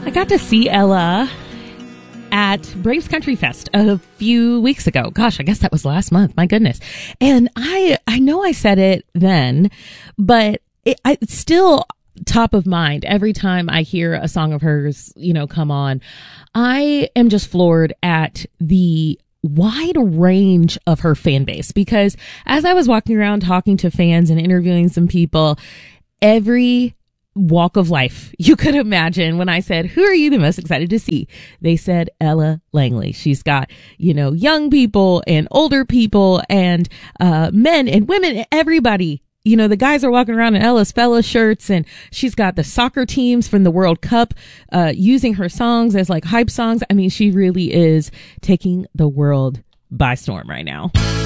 I got to see Ella at Braves Country Fest a few weeks ago. Gosh, I guess that was last month. My goodness. And I know I said it then, but it's still top of mind every time I hear a song of hers, come on. I am just floored at the wide range of her fan base, because as I was walking around talking to fans and interviewing some people, every walk of life you could imagine. When I said, who are you the most excited to see? They said Ella Langley. She's got, young people and older people and men and women, everybody. The guys are walking around in Ella's Fella shirts, and she's got the soccer teams from the World Cup using her songs as like hype songs. I mean, she really is taking the world by storm right now.